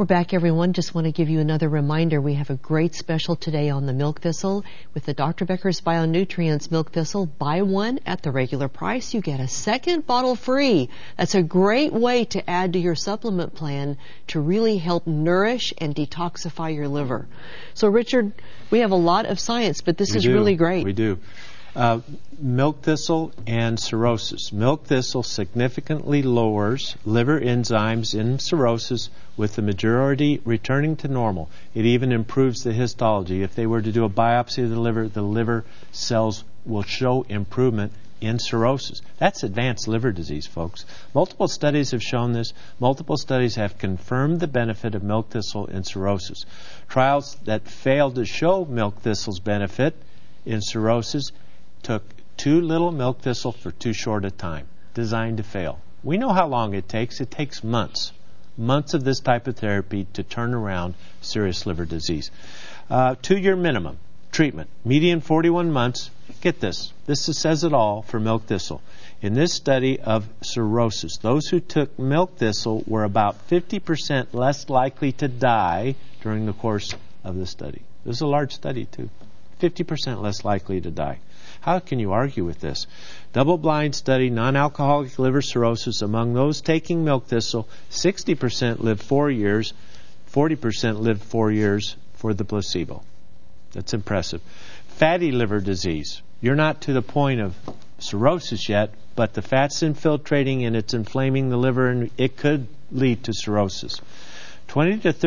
We're back, everyone. Just want to give you another reminder. We have a great special today on the milk thistle. With the Dr. Becker's Bionutrients milk thistle, buy one at the regular price. You get a second bottle free. That's a great way to add to your supplement plan to really help nourish and detoxify your liver. So, Richard, we have a lot of science, but this is really great. We do. Milk thistle and cirrhosis. Milk thistle significantly lowers liver enzymes in cirrhosis, with the majority returning to normal. It even improves the histology. If they were to do a biopsy of the liver cells will show improvement in cirrhosis. That's advanced liver disease, folks. Multiple studies have shown this. Multiple studies have confirmed the benefit of milk thistle in cirrhosis. Trials that failed to show milk thistle's benefit in cirrhosis took too little milk thistle for too short a time, designed to fail. We know how long it takes. It takes months of this type of therapy to turn around serious liver disease. 2-year minimum treatment, median 41 months. Get this. This says it all for milk thistle. In this study of cirrhosis, those who took milk thistle were about 50% less likely to die during the course of the study. This is a large study, too. 50% less likely to die. How can you argue with this? Double-blind study, non-alcoholic liver cirrhosis. Among those taking milk thistle, 60% lived 4 years, 40% lived 4 years for the placebo. That's impressive. Fatty liver disease. You're not to the point of cirrhosis yet, but the fat's infiltrating and it's inflaming the liver, and it could lead to cirrhosis. 20 to